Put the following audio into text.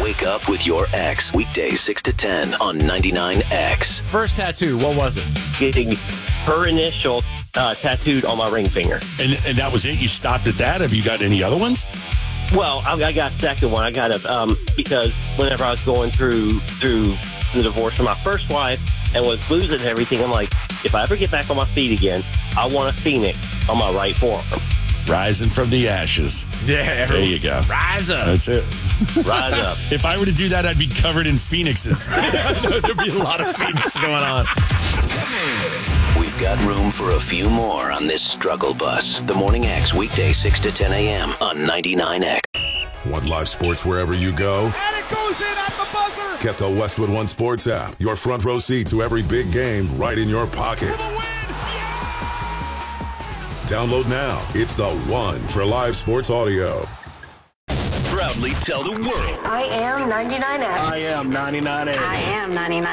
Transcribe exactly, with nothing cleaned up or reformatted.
Wake Up with Your Ex. Weekdays six to ten on ninety-nine X. First tattoo, what was it? Getting her initial uh, tattooed on my ring finger. And and that was it? You stopped at that? Have you got any other ones? Well, I, I got a second one. I got a, um, because whenever I was going through through the divorce from my first wife and was losing everything, I'm like, if I ever get back on my feet again, I want a phoenix on my right forearm. Rising from the ashes. Yeah. There you go. Rise up. That's it. Rise up. If I were to do that, I'd be covered in phoenixes. There'd be a lot of phoenix going on. We've got room for a few more on this struggle bus. The Morning X, weekday six to ten a.m. on ninety-nine X. Want live sports wherever you go? And it goes in at the buzzer. Get the Westwood One Sports app. Your front row seat to every big game right in your pocket. Download now. It's the one for live sports audio. Proudly tell the world. I am ninety-nine X. I am ninety-nine A. I am ninety-nine.